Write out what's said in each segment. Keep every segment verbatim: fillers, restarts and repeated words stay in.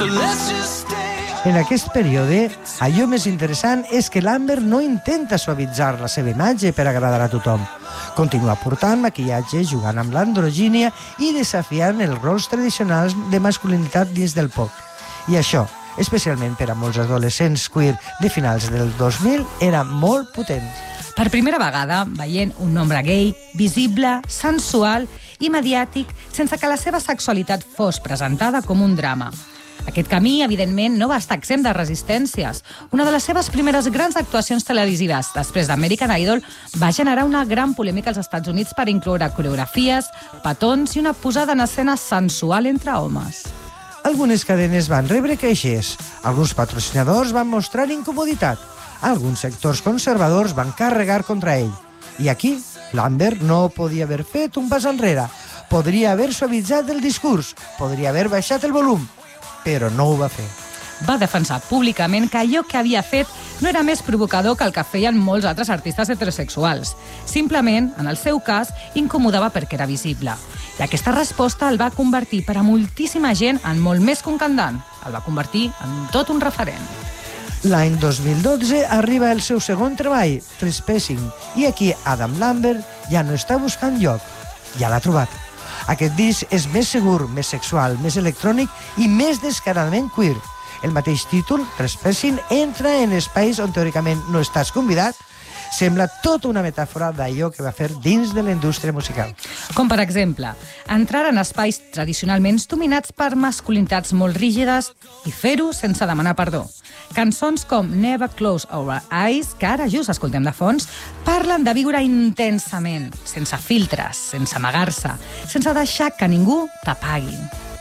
En aquest període, allò més interessant és que Lambert no intenta suavitzar la seva imatge per agradar a tothom. Continua portant maquillatge, jugant amb l'androgínia i desafiant els rols tradicionals de masculinitat dins del pop. I això, especialment per a molts adolescents queer de finals del dos mil, era molt potent. Per primera vegada, veient un nombre gay, visible, sensual i mediàtic, sense que la seva sexualitat fos presentada com un drama. Aquest camí, evidentment, no va estar exempt de resistències. Una de les seves primeres grans actuacions televisives, després d'American Idol, va generar una gran polèmica als Estats Units per incloure coreografies, petons i una posada en escena sensual entre homes. Algunes cadenes van rebre queixes, alguns patrocinadors van mostrar incomoditat, alguns sectors conservadors van carregar contra ell. I aquí, Lambert no podia haver fet un pas enrere. Podria haver suavitzat el discurs, podria haver baixat el volum, però no ho va fer. Va defensar públicament que allò que havia fet no era més provocador que el que feien molts altres artistes heterosexuals. Simplement, en el seu cas, incomodava perquè era visible. I aquesta resposta el va convertir per a moltíssima gent en molt més que un cantant. El va convertir en tot un referent. L'any dos mil dotze arriba el seu segon treball, Trespassing, i aquí Adam Lambert ja no està buscant lloc, ja l'ha trobat. Aquest disc és més segur, més sexual, més electrònic i més descaradament queer. El mateix títol, Trespassing, entra en espais on teòricament no estàs convidat. Sembla tota una metàfora d'allò que va fer dins de la indústria musical. Com, per exemple, entrar en espais tradicionalment dominats per masculinitats molt rígides i fer-ho sense demanar perdó. Cançons com Never Close Our Eyes, que ara just escoltem de fons, parlen de viure intensament, sense filtres, sense amagar-se, sense deixar que ningú t'apagui.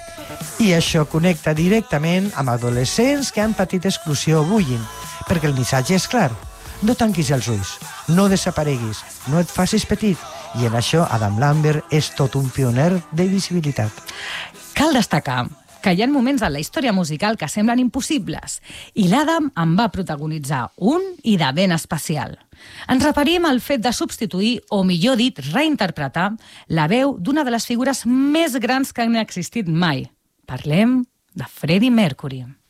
I això connecta directament amb adolescents que han patit exclusió o bullying, perquè el missatge és clar. No tanquis els ulls, no desapareguis, no et facis petit. I en això Adam Lambert és tot un pioner de visibilitat. Cal destacar que hi ha moments en la història musical que semblen impossibles, i l'Adam en va protagonitzar un i de ben especial. Ens referim al fet de substituir, o millor dit, reinterpretar, la veu d'una de les figures més grans que han existit mai. Parlem de Freddie Mercury.